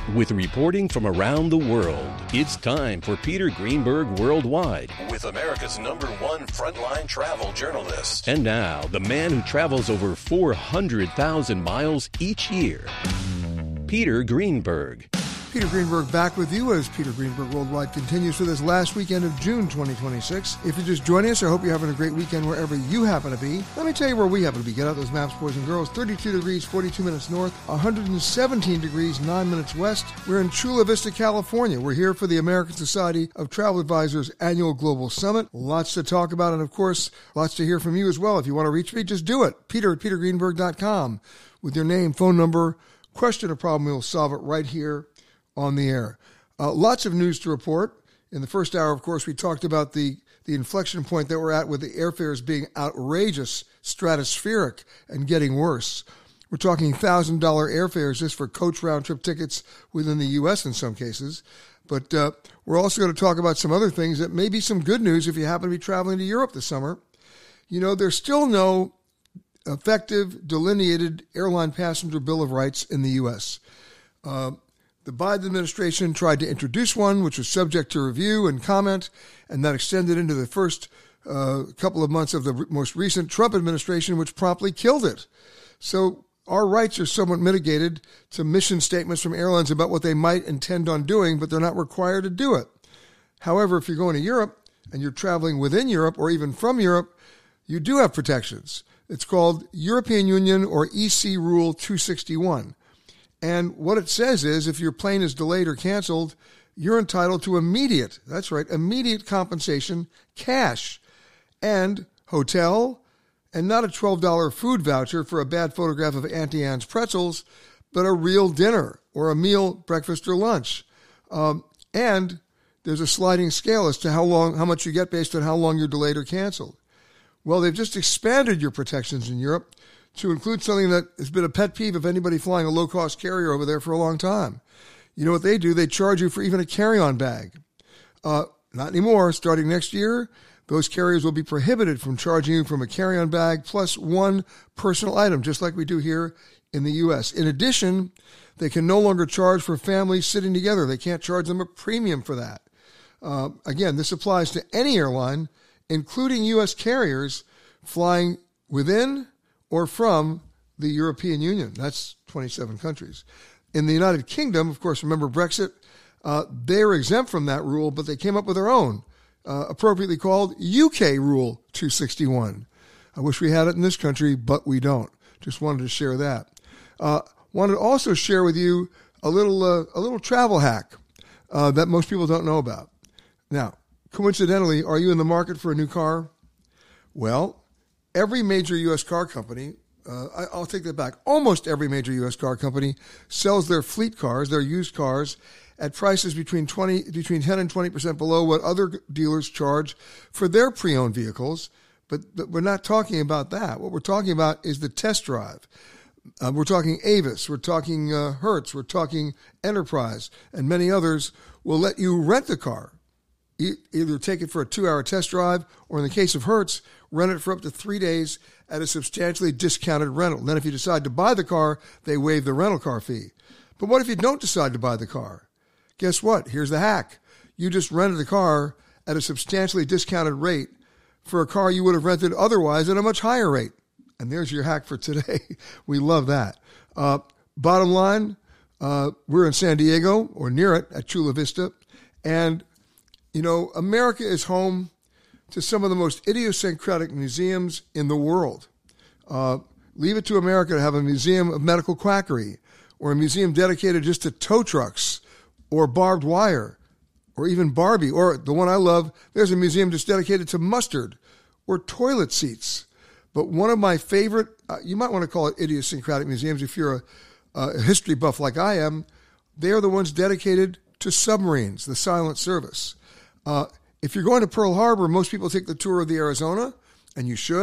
With reporting from around the world, it's time for Peter Greenberg Worldwide with America's #1 frontline travel journalist. And now, the man who travels over 400,000 miles each year, Peter Greenberg. Peter Greenberg back with you as Peter Greenberg Worldwide continues for this last weekend of June 2026. If you're just joining us, I hope you're having a great weekend wherever you happen to be. Let me tell you where we happen to be. Get out those maps, boys and girls. 32 degrees, 42 minutes north, 117 degrees, 9 minutes west. We're in Chula Vista, California. We're here for the American Society of Travel Advisors annual Global Summit. Lots to talk about, and of course, lots to hear from you as well. If you want to reach me, just do it. Peter@petergreenberg.com with your name, phone number, question or problem. We'll solve it right here on the air. Lots of news to report. In the first hour, of course, we talked about the inflection point that we're at with the airfares being outrageous, stratospheric, and getting worse. We're talking $1,000 airfares just for coach round-trip tickets within the U.S. in some cases. But we're also going to talk about some other things that may be some good news if you happen to be traveling to Europe this summer. You know, there's still no effective, delineated airline passenger bill of rights in the U.S. The Biden administration tried to introduce one, which was subject to review and comment, and that extended into the first couple of months of the most recent Trump administration, which promptly killed it. So our rights are somewhat mitigated to mission statements from airlines about what they might intend on doing, but they're not required to do it. However, if you're going to Europe and you're traveling within Europe or even from Europe, you do have protections. It's called European Union or EC Rule 261. And what it says is if your plane is delayed or canceled, you're entitled to immediate compensation, cash, and hotel, and not a $12 food voucher for a bad photograph of Auntie Anne's pretzels, but a real dinner or a meal, breakfast or lunch. And there's a sliding scale as to how much you get based on how long you're delayed or canceled. Well, they've just expanded your protections in Europe to include something that has been a pet peeve of anybody flying a low-cost carrier over there for a long time. You know what they do? They charge you for even a carry-on bag. Not anymore. Starting next year, those carriers will be prohibited from charging you from a carry-on bag plus one personal item, just like we do here in the U.S. In addition, they can no longer charge for families sitting together. They can't charge them a premium for that. Again, this applies to any airline, including U.S. carriers flying within or from the European Union. That's 27 countries. In the United Kingdom, of course, remember Brexit, they're exempt from that rule, but they came up with their own, appropriately called UK Rule 261. I wish we had it in this country, but we don't. Just wanted to share that. Wanted to also share with you a little travel hack that most people don't know about. Now, coincidentally, are you in the market for a new car? Well, every major U.S. car company, I'll take that back, almost every major U.S. car company sells their fleet cars, their used cars, at prices between 10 and 20% below what other dealers charge for their pre-owned vehicles. But we're not talking about that. What we're talking about is the test drive. We're talking Avis, we're talking Hertz, we're talking Enterprise, and many others will let you rent the car. Either take it for a 2-hour test drive, or in the case of Hertz, rent it for up to 3 days at a substantially discounted rental. And then if you decide to buy the car, they waive the rental car fee. But what if you don't decide to buy the car? Guess what? Here's the hack. You just rented the car at a substantially discounted rate for a car you would have rented otherwise at a much higher rate. And there's your hack for today. We love that. Bottom line, we're in San Diego, or near it, at Chula Vista. And, you know, America is home to some of the most idiosyncratic museums in the world. Leave it to America to have a museum of medical quackery, or a museum dedicated just to tow trucks, or barbed wire, or even Barbie, or the one I love, there's a museum just dedicated to mustard, or toilet seats. But one of my favorite, you might want to call it idiosyncratic museums if you're a history buff like I am, they are the ones dedicated to submarines, the silent service. If you're going to Pearl Harbor, most people take the tour of the Arizona, and you should.